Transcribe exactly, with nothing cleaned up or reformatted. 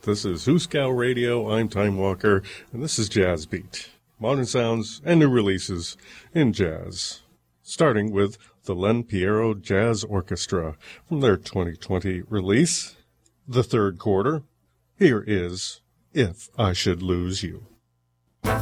This is Hooskow Radio. I'm Time Walker, and this is Jazz Beat. Modern sounds and new releases in jazz. Starting with the Len Piero Jazz Orchestra from their twenty twenty release, The Third Quarter. Here is If I Should Lose You.